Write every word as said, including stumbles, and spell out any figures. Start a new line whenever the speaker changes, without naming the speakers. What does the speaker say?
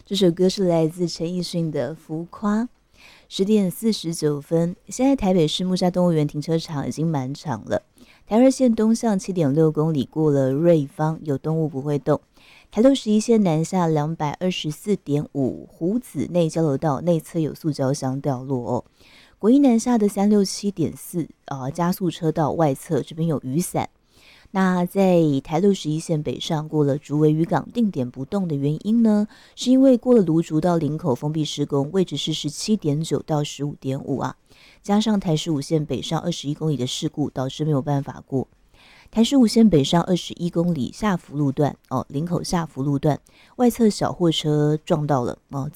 这首歌是来自陈奕迅的《浮夸》。十点四十九分，现在台北市木栅动物园停车场已经满场了。台二线东向七点六公里过了瑞芳，有动物不会动。台六十一线南下两百二十四点五，湖子内交流道内侧有塑胶箱掉落哦。国一南下的三六七点四，呃，加速车道外侧这边有雨伞。那在台六十一线北上过了竹围渔港定点不动的原因呢，是因为过了芦竹到林口封闭施工，位置是十七点九到十五点五啊，加上台十五线北上二十一公里的事故，导致没有办法过。台十五线北上二十一公里下福路段哦，林口下福路段外侧小货车撞到了哦，